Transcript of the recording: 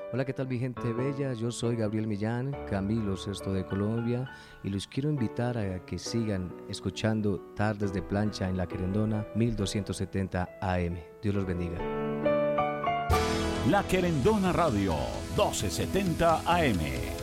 Hola, ¿qué tal mi gente bella? Yo soy Gabriel Millán, Camilo Sesto de Colombia, y los quiero invitar a que sigan escuchando Tardes de Plancha en La Querendona 1270 AM. Dios los bendiga. La Querendona Radio 1270 AM.